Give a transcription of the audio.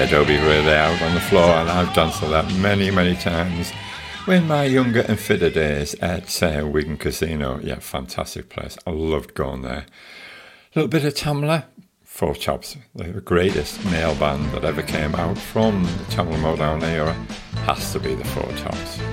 Adobe really out on the floor, and I've danced to that many, many times in my younger and fitter days at Wigan Casino. Yeah, fantastic place. I loved going there. A little bit of Tamla, Four Tops, the greatest male band that ever came out from the Tamla Motown era, has to be the Four Tops.